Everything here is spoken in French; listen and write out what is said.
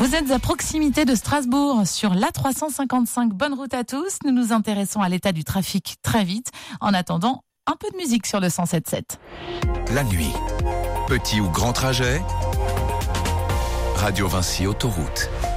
Vous êtes à proximité de Strasbourg sur l'A355. Bonne route à tous. Nous nous intéressons à l'état du trafic très vite. En attendant, un peu de musique sur le 107.7. La nuit, petit ou grand trajet, Radio Vinci Autoroute.